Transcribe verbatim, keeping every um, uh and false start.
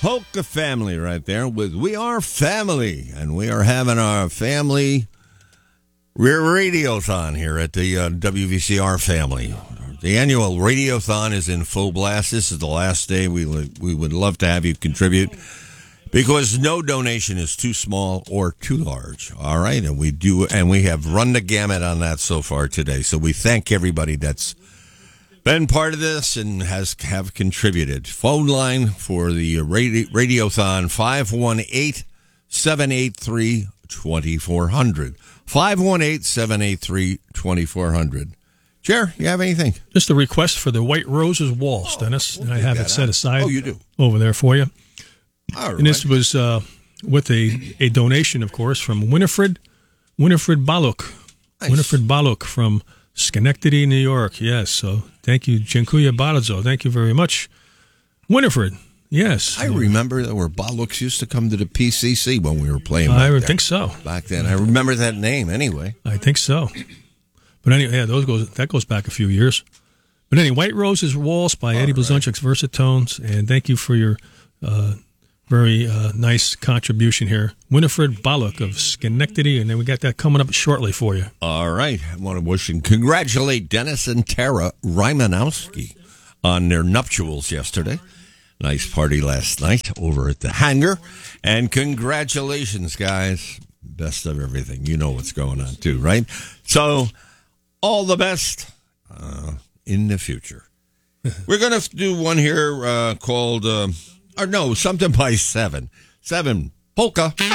Polka Family right there with We Are Family. And we are having our family radiothon here at the uh, W V C R family. The annual radiothon is in full blast. This is the last day. We would, we would love to have you contribute because no donation is too small or too large. All right. And we do, and we have run the gamut on that so far today. So we thank everybody that's been part of this and has have contributed. Phone line for the radio, radiothon, five one eight, seven eight three, two four zero zero. five one eight, seven eight three, two four zero zero. Chair, you have anything? Just a request for the White Roses waltz, oh, Dennis. We'll and I have it set out. aside oh, you do? over there for you. All right. And this was uh, with a, a donation, of course, from Winifred Winifred Baluk. Nice. Winifred Baluk from Schenectady, New York. Yes, so thank you, Dziękuję bardzo. Thank you very much, Winifred. Yes. I remember that where Baluks used to come to the P C C when we were playing. I there. think so. Back then. I remember that name anyway. I think so. But anyway, yeah, those goes that goes back a few years. But anyway, White Roses Waltz by All Eddie right. Blazonczyk's Versatones, and thank you for your uh, very uh, nice contribution here. Winifred Baluk of Schenectady, and then we got that coming up shortly for you. All right. I want to wish and congratulate Dennis and Tara Rymanowski on their nuptials yesterday. Nice party last night over at the hangar. And congratulations, guys. Best of everything. You know what's going on, too, right? So, all the best uh, in the future. We're going to do one here uh, called, uh, or no, something by Seven. Seven, Polka.